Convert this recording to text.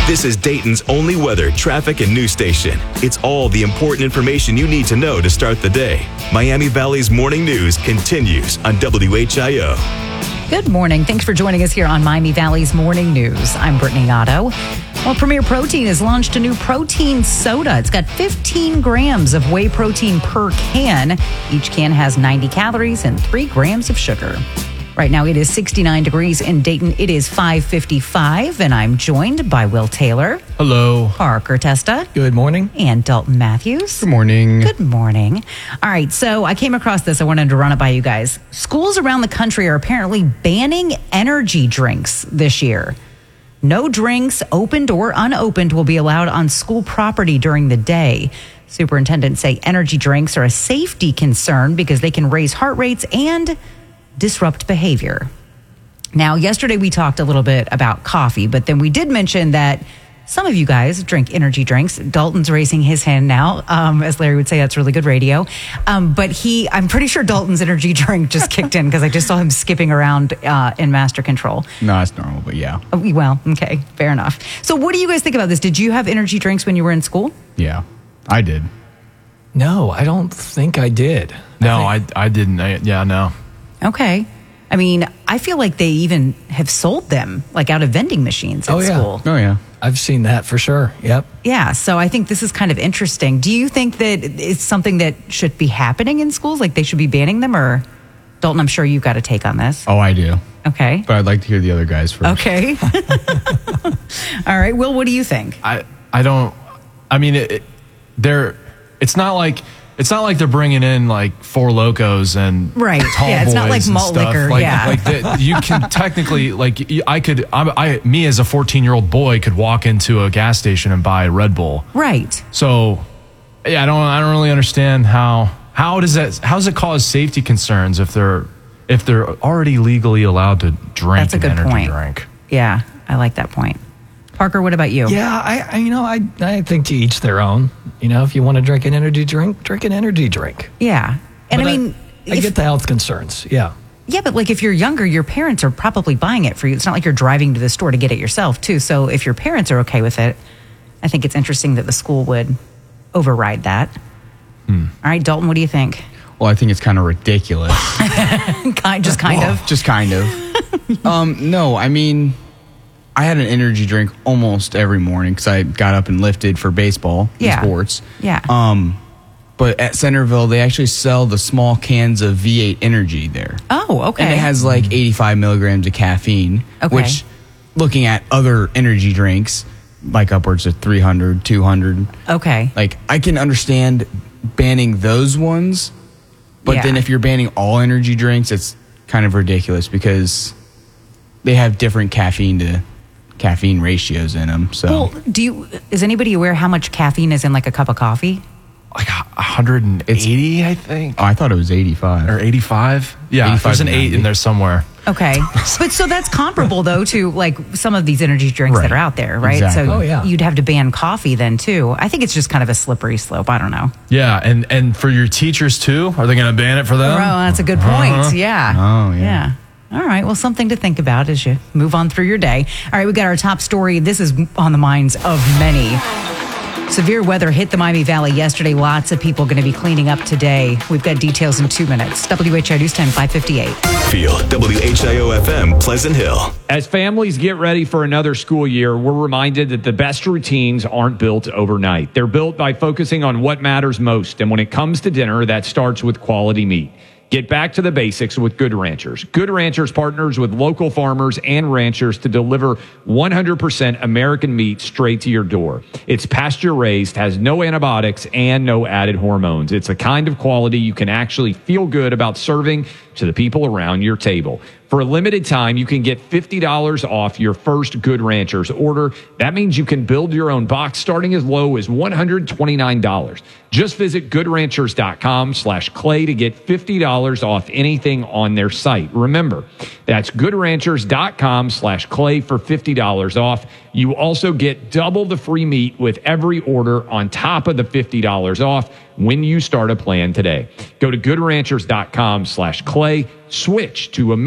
This is Dayton's only weather, traffic, and news station. It's all the important information you need to know to start the day. Miami Valley's Morning News continues on WHIO. Good morning. Thanks for joining us here on Miami Valley's Morning News. I'm Brittany Otto. Well, Premier Protein has launched a new protein soda. It's got 15 grams of whey protein per can. Each can has 90 calories and 3 grams of sugar. Right now, it is 69 degrees in Dayton. It is 5:55, and I'm joined by Will Taylor. Hello. Parker Testa. Good morning. And Dalton Matthews. Good morning. Good morning. All right, so I came across this. I wanted to run it by you guys. Schools around the country are apparently banning energy drinks this year. No drinks, opened or unopened, will be allowed on school property during the day. Superintendents say energy drinks are a safety concern because they can raise heart rates and disrupt behavior. Now, yesterday we talked a little bit about coffee, but then we did mention that some of you guys drink energy drinks. Dalton's raising his hand now. As Larry would say, that's really good radio. But I'm pretty sure Dalton's energy drink just kicked in because I just saw him skipping around in master control. No, it's normal, but yeah. Well, okay, fair enough. So what do you guys think about this? Did you have energy drinks when you were in school? Yeah, I did. No, I don't think I did. No, I didn't. No. Okay. I mean, I feel like they even have sold them like out of vending machines at school. Oh, yeah. I've seen that for sure. Yep. Yeah, so I think this is kind of interesting. Do you think that it's something that should be happening in schools? Like they should be banning them? Or, Dalton, I'm sure you've got a take on this. Oh, I do. Okay. But I'd like to hear the other guys first. Okay. All right. Will, what do you think? I don't. I mean, it's not like they're bringing in like Four Locos and right. Tall Yeah, it's not like Boys and malt stuff. liquor. You can technically me as a 14-year-old boy could walk into a gas station and buy a Red Bull. Right. So, yeah, I don't really understand how does it cause safety concerns if they're already legally allowed to drink That's a good an energy point. drink. Yeah, I like that point. Parker, what about you? Yeah, I think to each their own. If you want to drink an energy drink, drink an energy drink. Yeah. And But I mean, I get the health concerns. Yeah. Yeah, but like if you're younger, your parents are probably buying it for you. It's not like you're driving to the store to get it yourself, too. So if your parents are okay with it, I think it's interesting that the school would override that. All right, Dalton, what do you think? Well, I think it's kind of ridiculous. Just kind of. Just kind of. No, I mean, I had an energy drink almost every morning because I got up and lifted for baseball and sports. Yeah. But at Centerville, they actually sell the small cans of V8 Energy there. Oh, okay. And it has like 85 milligrams of caffeine, Okay. which, looking at other energy drinks, like upwards of 300, 200. Okay. Like, I can understand banning those ones, but then if you're banning all energy drinks, it's kind of ridiculous because they have different caffeine ratios in them. So, well, is anybody aware how much caffeine is in like a cup of coffee? Like 180, I think. I thought it was 85 or 85. Yeah, 85 there's an 8 in there somewhere. Okay. But so that's comparable, though, to like some of these energy drinks that are out there, right? Exactly. So you'd have to ban coffee then, too. I think it's just kind of a slippery slope. I don't know. Yeah, and for your teachers, too? Are they going to ban it for them? Oh, that's a good point. Yeah. Oh, yeah. All right. Well, something to think about as you move on through your day. All right. We got our top story. This is on the minds of many. Severe weather hit the Miami Valley yesterday. Lots of people going to be cleaning up today. We've got details in 2 minutes. WHIO News Time 558. Feel WHIO FM Pleasant Hill. As families get ready for another school year, we're reminded that the best routines aren't built overnight. They're built by focusing on what matters most. And when it comes to dinner, that starts with quality meat. Get back to the basics with Good Ranchers. Good Ranchers partners with local farmers and ranchers to deliver 100% American meat straight to your door. It's pasture raised, has no antibiotics, and no added hormones. It's a kind of quality you can actually feel good about serving to the people around your table. For a limited time, you can get $50 off your first Good Ranchers order. That means you can build your own box starting as low as $129. Just visit goodranchers.com/clay to get $50 off anything on their site. Remember, that's goodranchers.com/clay for $50 off. You also get double the free meat with every order on top of the $50 off when you start a plan today. Go to goodranchers.com/clay, switch to